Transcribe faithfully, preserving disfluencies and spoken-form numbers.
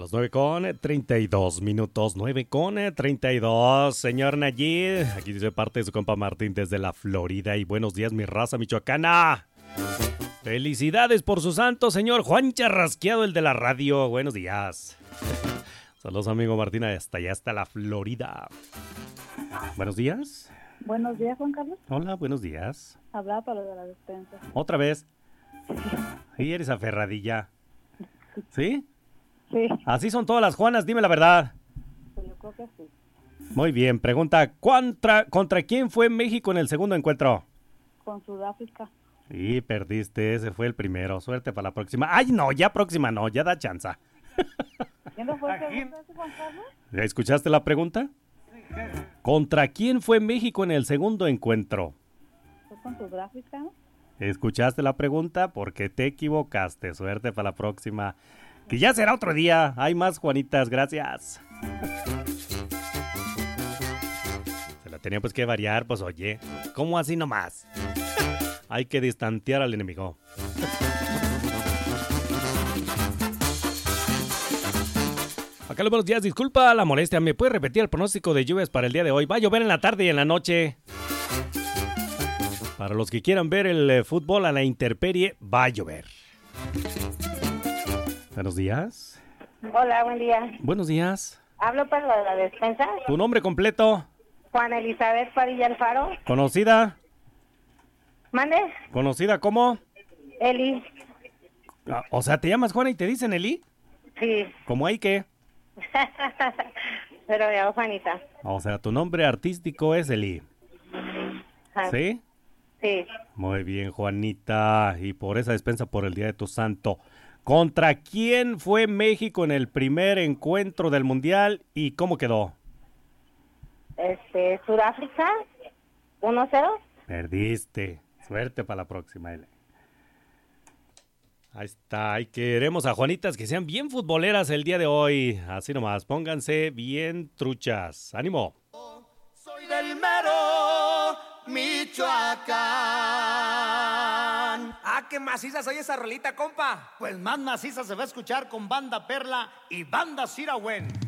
Las nueve con treinta y dos minutos, nueve con treinta y dos. Señor Nayib, aquí dice parte de su compa Martín desde la Florida. Y buenos días, mi raza michoacana. Felicidades por su santo, señor Juan Charrasqueado, el de la radio. Buenos días. Saludos, amigo Martín, hasta allá, hasta la Florida. Buenos días. Buenos días, Juan Carlos. Hola, buenos días. Hablaba para lo de la despensa. ¿Otra vez? Sí, eres aferradilla. ¿Sí? Sí. Así son todas las Juanas, dime la verdad. Pues yo creo que sí. Muy bien, pregunta, ¿contra, ¿contra quién fue México en el segundo encuentro? Con Sudáfrica. Sí, perdiste, ese fue el primero. Suerte para la próxima. Ay, no, ya próxima no, ya da chanza. ¿Quién no fue el segundo ese, Juan Carlos? ¿Ya escuchaste la pregunta? ¿Contra quién fue México en el segundo encuentro? ¿Fue con Sudáfrica, no? ¿Escuchaste la pregunta? Porque te equivocaste. Suerte para la próxima. Que ya será otro día. Hay más Juanitas, gracias. Se la tenía pues que variar, pues oye. ¿Cómo así nomás? Hay que distanciar al enemigo. Acá los buenos días, disculpa la molestia. ¿Me puede repetir el pronóstico de lluvias para el día de hoy? Va a llover en la tarde y en la noche. Para los que quieran ver el eh, fútbol a la intemperie, va a llover. Buenos días. Hola, buen día. Buenos días. Hablo para lo de la despensa. ¿Tu nombre completo? Juana Elizabeth Padilla Alfaro. ¿Conocida? ¿Mande? ¿Conocida como? Eli. Ah, o sea, ¿te llamas Juana y te dicen Eli? Sí. ¿Cómo hay que? Pero me llamo Juanita. O sea, tu nombre artístico es Eli. Ajá. ¿Sí? Sí. Muy bien, Juanita. Y por esa despensa por el Día de tu Santo. ¿Contra quién fue México en el primer encuentro del Mundial y cómo quedó? Este, Sudáfrica, uno cero. Perdiste. Suerte para la próxima, Eli. Ahí está. Y queremos a Juanitas que sean bien futboleras el día de hoy. Así nomás, pónganse bien truchas. ¡Ánimo! Soy del mero Michoacán. Ah, qué maciza soy esa rolita, compa. Pues más maciza se va a escuchar con Banda Perla y Banda Sirahuen.